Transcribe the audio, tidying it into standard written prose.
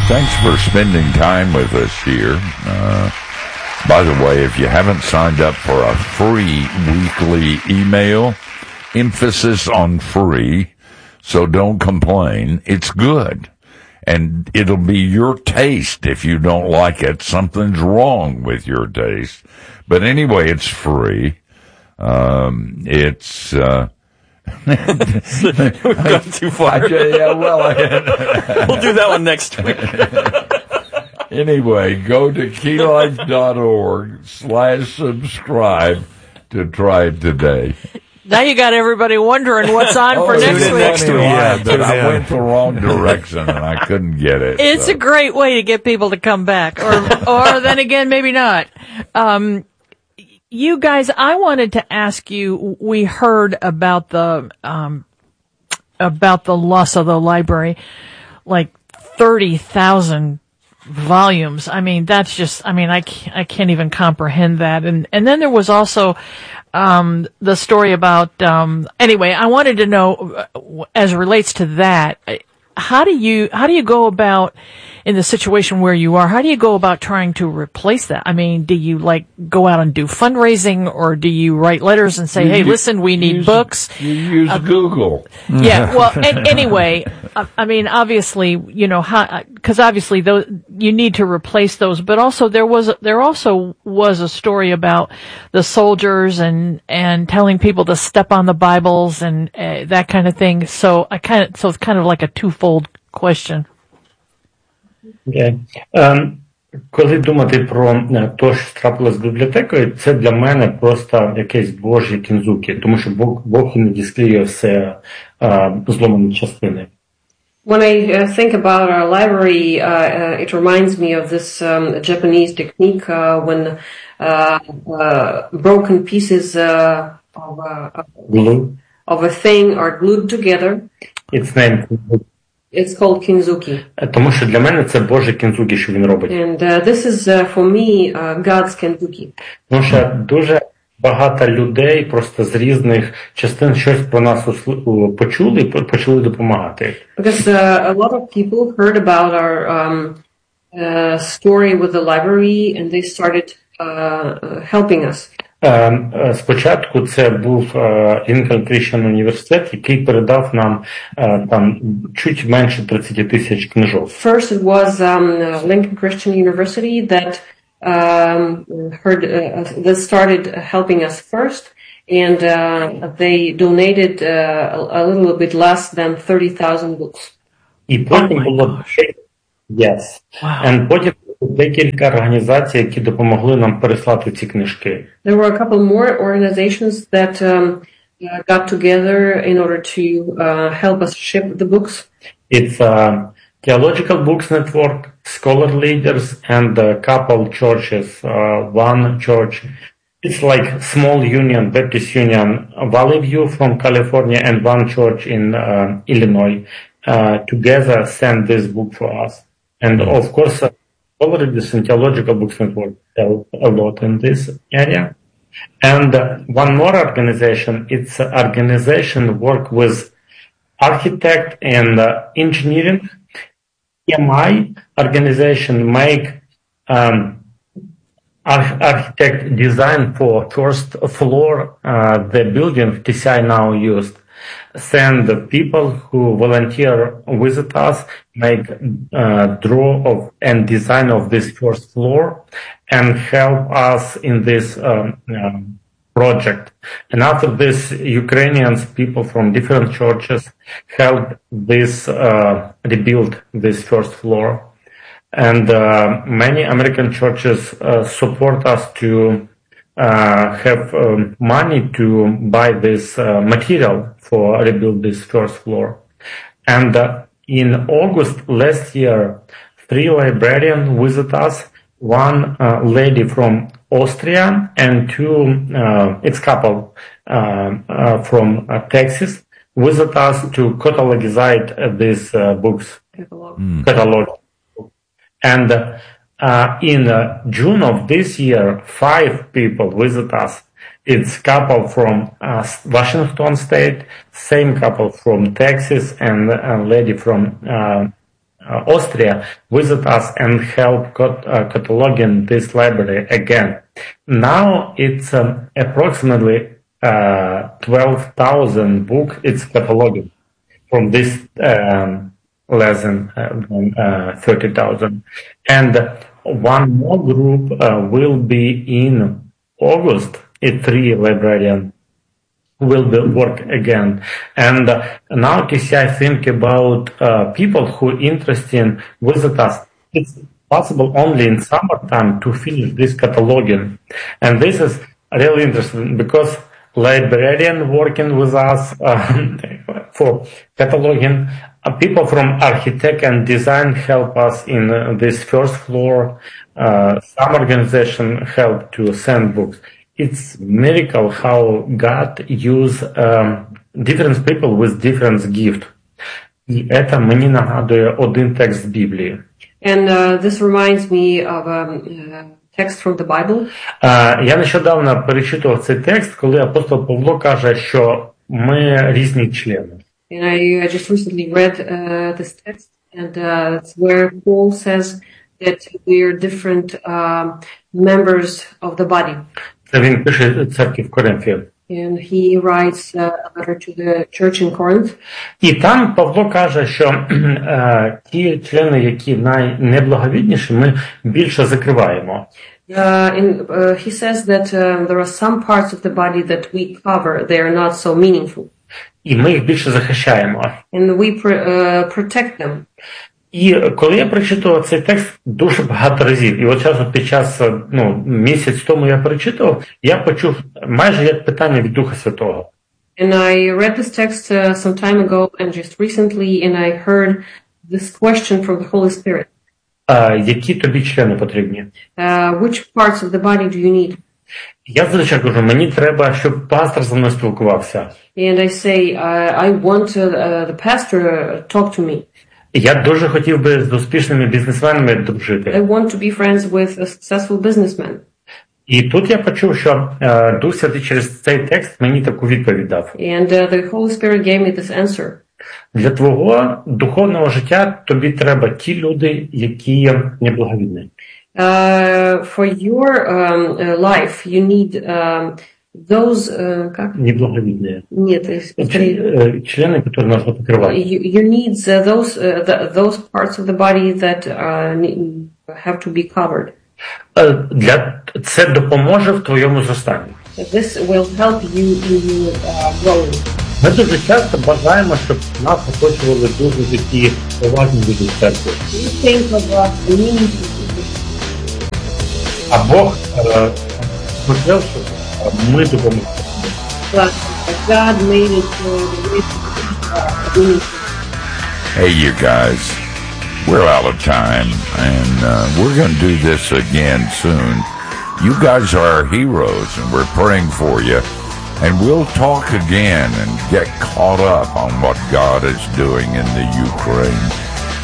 Thanks for spending time with us here. By the way, if you haven't signed up for a free weekly email, emphasis on free, so don't complain. It's good. And it'll be your taste. If you don't like it, something's wrong with your taste. But anyway, it's free. It's We've gone too far. We'll do that one next week. Anyway, go to keylife.org/subscribe to try it today. Now you got everybody wondering what's on for next week. Next week. Yeah, but I went the wrong direction and I couldn't get it. It's a great way to get people to come back, or then again, maybe not. You guys, I wanted to ask you. We heard about the loss of the library, like 30,000 volumes. I mean, that's just. I mean, I can't even comprehend that. And then there was also the story about. Anyway, I wanted to know, as it relates to that, how do you go about in the situation where you are? How do you go about trying to replace that? I mean, do you go out and do fundraising, or do you write letters and say, "Hey, listen, we need books"? You use Google. Yeah. Well, anyway, I mean, obviously, because obviously those you need to replace those, but also there also was a story about the soldiers and telling people to step on the Bibles and that kind of thing. So it's kind of like a twofold question. Okay. Коли думати про те, що трапилось з бібліотекою, це для мене просто якесь божі кінзуки, тому що Бог іноді склеює все зломані частини. When I think about our library, it reminds me of this Japanese technique when broken pieces of a thing are glued together. It's named. It's called kinzuki. Тому що для мене це божі кінзуки, що він робить. And this is for me God's kinzuki. Тому що дуже багато людей просто з різних частин щось про нас почули і почали допомагати. Because a lot of people heard about our story with the library and they started helping us. Спочатку це був Lincoln Christian університет, який передав нам там чуть менше 30 тисяч книжок. First it was Lincoln Christian University that that started helping us first, and they donated a little bit less than 30,000 books. І потім було потім декілька організацій, які допомогли нам переслати ці книжки. There were a couple more organizations that got together in order to help us ship the books. It's Theological Books Network, Scholar Leaders, and a couple churches. One church, it's like small union, Baptist Union, Valley View from California, and one church in Illinois. Together sent this book for us. And of course, already the Theological Books Network helped a lot in this area. And one more organization, it's an organization work with architect and engineering. EMI organization make architect design for first floor the building TCI now used. Send the people who volunteer visit us, make draw of and design of this first floor, and help us in this project. And after this, Ukrainians, people from different churches, help this rebuild this first floor. And many American churches support us to have money to buy this material for rebuild this first floor. And in August last year, 3 librarians visit us, one lady from Austria and 2, it's couple from Texas, visit us to catalogize these books. Catalog. And in June of this year, 5 people visit us. It's couple from Washington State, same couple from Texas, and a lady from Austria visit us and help cataloging this library again. Now it's approximately 12,000 books it's cataloging from this less than 30,000. And one more group will be in August. 3 librarians will work again. And now TCI think about people who interested visit us. It's possible only in summertime to finish this cataloging. And this is really interesting because librarian working with us for cataloging. People from architect and design help us in this first floor. Some organization help to send books. It's miracle how God use different people with different gift. І це мені нагадує один текст з Біблії. And this reminds me of a text from the Bible. Я нещодавно перечитував цей текст, коли апостол Павло каже, що ми різні члени. And I just recently read this text, and it's where Paul says that we're different members of the body. Це він пише церкві в Коринфі. And he writes a letter to the church in Corinth. І там Павло каже, що ті члени, які найнеблаговідніші, ми більше закриваємо. He says that there are some parts of the body that we cover. They are not so meaningful. І ми їх більше захищаємо. And we protect them. І коли я прочитував цей текст дуже багато разів, і от зараз під час, місяць тому я прочитував, я почув майже як питання від Духа Святого. And I read this text some time ago and just recently, and I heard this question from the Holy Spirit. Які тобі члени потрібні? Which parts of the body do you need? Я зазвичай кажу, мені треба, щоб пастор зі мною спілкувався. And I say, I want the pastor talk to me. Я дуже хотів би з успішними бізнесменами дружити. I want to be friends with a successful businessman. І тут я почув, що Дух Святий через цей текст мені таку відповідь дав. And the Holy Spirit gave me this answer. Для твого духовного життя тобі треба ті люди, які є неблаговідні. For your life, you need those неблаговидные. Нет, члены, которые нужно покрывать. You need those parts of the body that have to be covered. Це допоможе в твоєму зростанні. This will help you in growing. Ми дуже часто бажаємо, щоб нас оточували дуже такі поважні люди в церкві. А Бог хотів, щоб ми допомогли. Hey, you guys, we're out of time, and we're going to do this again soon. You guys are our heroes, and we're praying for you. And we'll talk again and get caught up on what God is doing in the Ukraine.